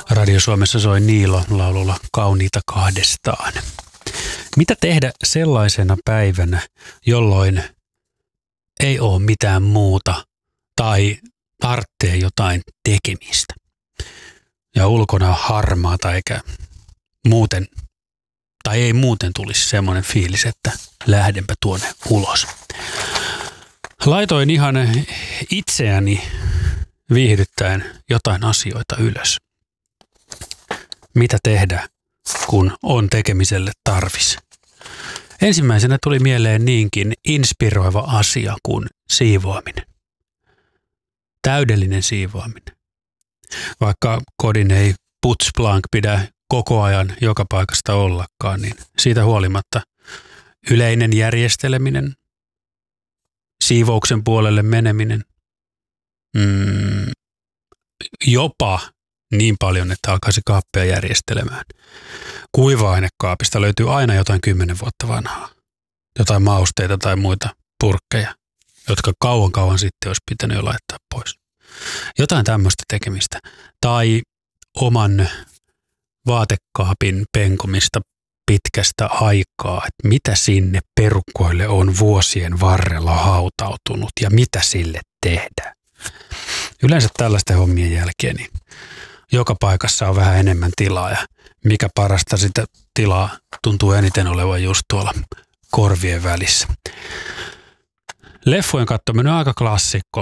Radio Suomessa soi Niilo laululla Kauniita kahdestaan. Mitä tehdä sellaisena päivänä, jolloin ei ole mitään muuta tai tarvitsee jotain tekemistä? Ja ulkona on harmaata eikä muuten, tai ei muuten tulisi semmoinen fiilis, että lähdenpä tuonne ulos. Laitoin ihan itseäni viihdyttäen jotain asioita ylös. Mitä tehdä, kun on tekemiselle tarvis? Ensimmäisenä tuli mieleen niinkin inspiroiva asia kuin siivoaminen. Täydellinen siivoaminen. Vaikka kodin ei putzplank pidä koko ajan joka paikasta ollakaan, niin siitä huolimatta yleinen järjesteleminen, siivouksen puolelle meneminen, jopa niin paljon, että alkaisi kaappeja järjestelemään. Kuiva-ainekaapista löytyy aina jotain 10 vuotta vanhaa. Jotain mausteita tai muita purkkeja, jotka kauan sitten olisi pitänyt jo laittaa pois. Jotain tämmöistä tekemistä. Tai oman vaatekaapin penkomista pitkästä aikaa, että mitä sinne perukoille on vuosien varrella hautautunut ja mitä sille tehdään. Yleensä tällaisten hommien jälkeen niin joka paikassa on vähän enemmän tilaa ja mikä parasta sitä tilaa tuntuu eniten olevan just tuolla korvien välissä. Leffojen katsominen on aika klassikko.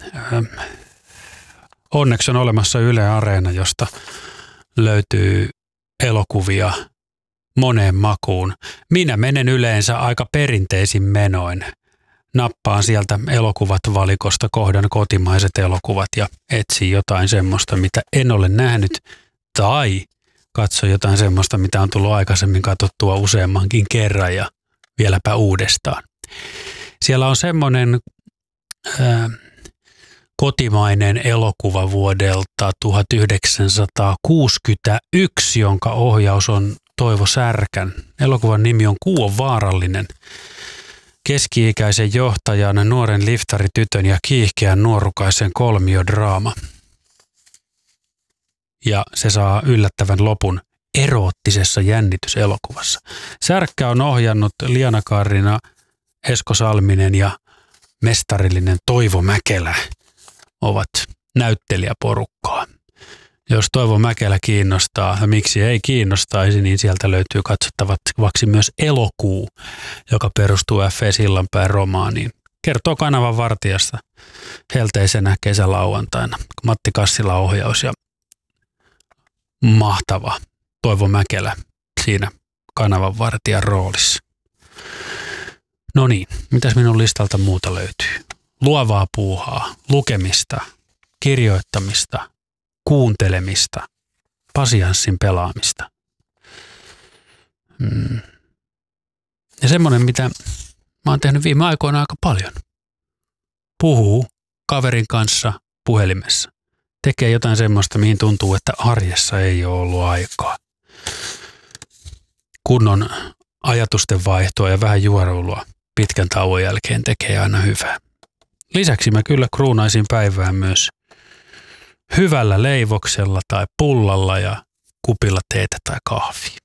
Onneksi on olemassa Yle Areena, josta löytyy elokuvia moneen makuun. Minä menen yleensä aika perinteisin menoin. Nappaan sieltä elokuvat valikosta kohdan kotimaiset elokuvat ja etsin jotain semmoista, mitä en ole nähnyt, tai katso jotain semmoista, mitä on tullut aikaisemmin katsottua useammankin kerran ja vieläpä uudestaan. Siellä on semmoinen kotimainen elokuva vuodelta 1961, jonka ohjaus on Toivo Särkän. Elokuvan nimi on Kuu on vaarallinen. Keski-ikäisen johtajan, nuoren liftaritytön ja kiihkeän nuorukaisen kolmiodraama. Ja se saa yllättävän lopun eroottisessa jännityselokuvassa. Särkkä on ohjannut Liana Kaarina, Esko Salminen ja mestarillinen Toivo Mäkelä ovat näyttelijäporukkaa. Jos Toivo Mäkelä kiinnostaa, ja miksi ei kiinnostaisi, niin sieltä löytyy katsottavaksi myös Elokuu, joka perustuu F.E. Sillanpään romaaniin. Kertoo kanavan vartijasta helteisenä kesälauantaina. Matti Kassila ohjaus ja mahtava Toivo Mäkelä siinä kanavan vartijan roolissa. No niin, mitäs minun listalta muuta löytyy? Luovaa puuhaa, lukemista, kirjoittamista, kuuntelemista, pasianssin pelaamista. Ja semmoinen, mitä mä oon tehnyt viime aikoina aika paljon. Puhuu kaverin kanssa puhelimessa. Tekee jotain semmoista, mihin tuntuu, että arjessa ei ole ollut aikaa. Kunnon ajatusten vaihtoa ja vähän juoruilua pitkän tauon jälkeen tekee aina hyvää. Lisäksi mä kyllä kruunaisin päivää myös hyvällä leivoksella tai pullalla ja kupilla teetä tai kahvia.